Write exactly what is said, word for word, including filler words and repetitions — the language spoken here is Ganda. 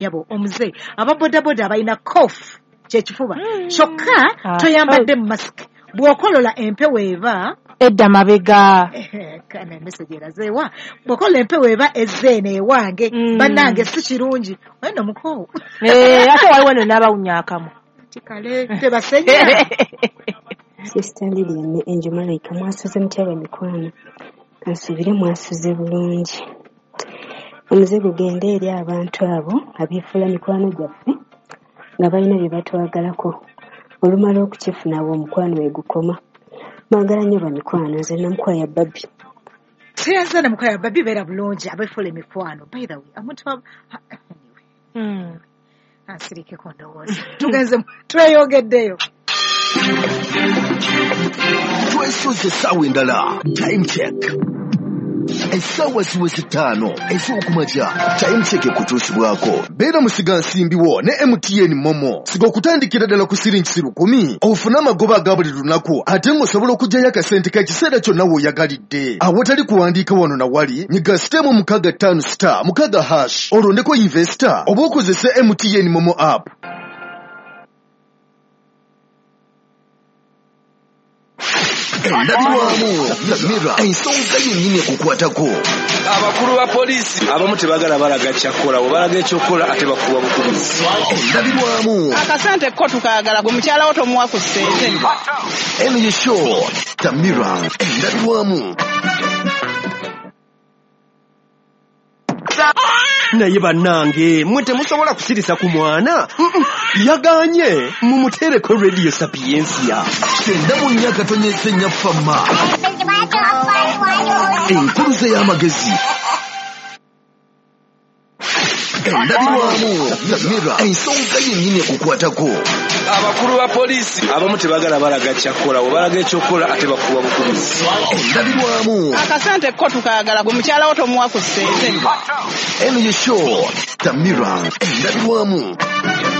yabo omuze ababoda boda abalina cough kyekifuba kyokka toyambadde mask bw'okolola empewo eba edda mabega kana message erazeewa bw'okolola empewo eba ezzeeno ewange bannange si kirungi wena mukowo ate waliwo no n'abawunya akamu kale tebasenya Sister Lydia ne Angel Malaika mwasuze mutya bamikwano kansubire mwasuze bulungi omuze gugenda eri abantu abo abeefuula mikwano gyaffe nga balina bye batwagalako olumala okukifuna abo omukwano we gukoma mwagala nnyo bamikwano nze namukwaya babbi siyanza namukwaya babbi beera bulungi abeefuula emikwano by the way omuntu mm. asirikeko ndowooza tugenze tweyongeddeyo twesuze essaawa endala time check essaawa ziweze ttaano ez'okumakya time check ekutuusibwako beera musiga nsimbiwo ne M T N Momo siga okutandikira ddala ku siringi lukumi ofune amagoba aga buli lunaku ate ng'osobola okugyayo akasente k'ekiseera kyonna w'oyagalidde awatali kuwandiika wano na wali nyiga sitemu mukaaga ttaano star mukaaga hash olondeko investor oba okozese M T N Momo app. Endabirwamu Samira ensonga yennyini ekukwatako abakulu ba polisi abamu tebagala balaga kyakola bwe balaga ekyokola ate bakuba bukubizi. Endabirwamu akasente ko tukayagala gwe mukyala wo tomuwa ku ssente Emily Show Samira endabirwamu naye bannange mwe temusobola kusirisa ku mwana yaganye mumutereko radio sapiensia kenda mu nnyaka tonyesenya fama enkuluze y'amagezi endabirwamu Samira ensonga yennyini ekukwatako abakulu ba polisi abamu tebagala balaga kyakola bwe balaga ekyokola ate bakuba bukubizi. Endabirwamu akasente ko tukayagala gwe mukyala wo tomuwa ku ssente Emily Show Samira endabirwamu